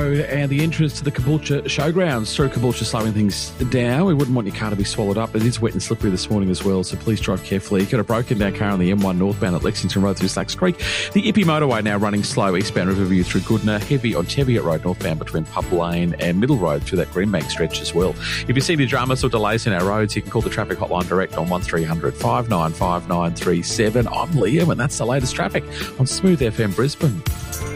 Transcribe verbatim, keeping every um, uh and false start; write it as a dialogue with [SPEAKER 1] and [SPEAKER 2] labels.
[SPEAKER 1] And the entrance to the Caboolture Showgrounds through Caboolture slowing things down. We wouldn't want your car to be swallowed up. It is wet and slippery this morning as well, so please drive carefully. You've got a broken down car on the M one northbound at Lexington Road through Slacks Creek. The Ippy motorway now running slow eastbound Riverview through Goodna. Heavy on Teviot Road northbound between Pup Lane and Middle Road through that Greenbank stretch as well. If you see any dramas or delays in our roads, you can call the traffic hotline direct on one three hundred five nine five nine three seven. I'm Liam, and that's the latest traffic on Smooth F M Brisbane.